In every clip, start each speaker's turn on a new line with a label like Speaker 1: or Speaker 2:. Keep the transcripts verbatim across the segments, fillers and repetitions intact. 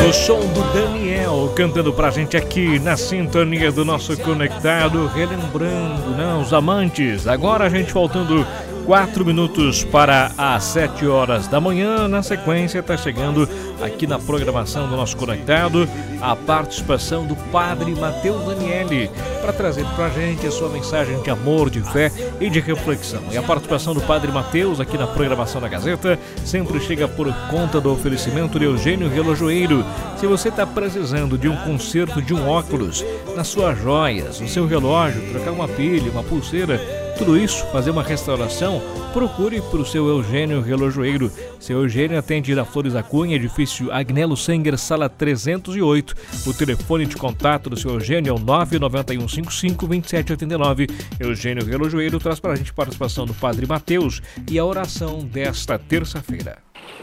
Speaker 1: o som do Daniel cantando pra gente aqui na sintonia do nosso Conectado, relembrando, né, os amantes. Agora a gente faltando quatro minutos para as sete horas da manhã. Na sequência está chegando aqui na programação do nosso Conectado a participação do Padre Matheus Daniele para trazer para a gente a sua mensagem de amor, de fé e de reflexão. E a participação do Padre Matheus aqui na programação da Gazeta sempre chega por conta do oferecimento de Eugênio Relojoeiro. Se você está precisando de um conserto de um óculos, nas suas joias, no seu relógio, trocar uma pilha, uma pulseira, tudo isso, fazer uma restauração, procure para o seu Eugênio Relojoeiro. Seu Eugênio atende na Flores da Cunha, edifício Agnello Senger, sala trezentos e oito. O telefone de contato do seu Eugênio é o nove nove um cinco cinco, dois sete oito nove. Eugênio Relojoeiro traz para a gente a participação do Padre Matheus e a oração desta terça-feira.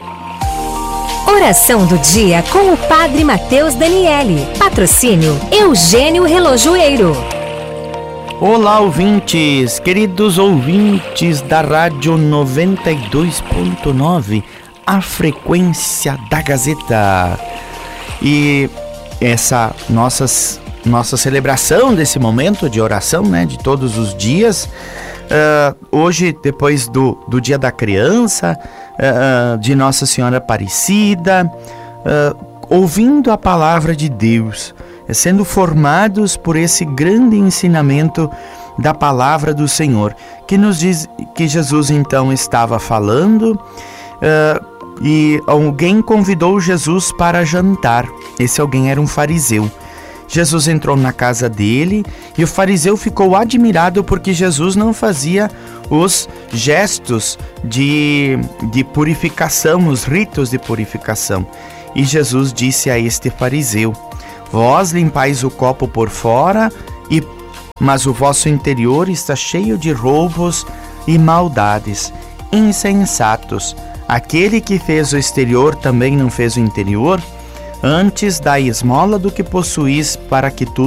Speaker 2: Oração do dia com o Padre Matheus Daniele. Patrocínio Eugênio Relojoeiro.
Speaker 3: Olá, ouvintes, queridos ouvintes da Rádio noventa e dois ponto nove, a frequência da Gazeta. E essa nossa, nossa celebração desse momento de oração, né, de todos os dias, uh, hoje, depois do, do Dia da Criança, uh, de Nossa Senhora Aparecida, uh, ouvindo a palavra de Deus, sendo formados por esse grande ensinamento da palavra do Senhor, que nos diz que Jesus então estava falando uh, e alguém convidou Jesus para jantar. Esse alguém era um fariseu. Jesus entrou na casa dele e o fariseu ficou admirado porque Jesus não fazia os gestos de, de purificação, os ritos de purificação. E Jesus disse a este fariseu: vós limpais o copo por fora, e, mas o vosso interior está cheio de roubos e maldades. Insensatos! Aquele que fez o exterior também não fez o interior? Antes dai esmola do que possuís, para que tudo